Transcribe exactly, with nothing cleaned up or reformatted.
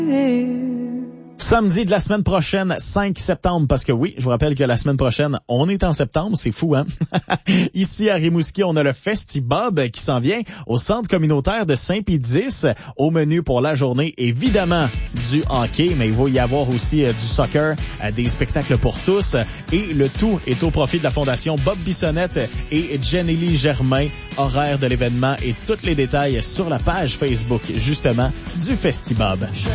Samedi de la semaine prochaine, cinq septembre, parce que oui, je vous rappelle que la semaine prochaine, on est en septembre, c'est fou, hein? Ici à Rimouski, on a le Festi-Bob qui s'en vient au centre communautaire de Saint-Pédis. Au menu pour la journée, évidemment, du hockey, mais il va y avoir aussi euh, du soccer, euh, des spectacles pour tous, et le tout est au profit de la Fondation Bob Bissonnette et Jenny Germain. Horaire de l'événement et tous les détails sur la page Facebook, justement, du Festi-Bob.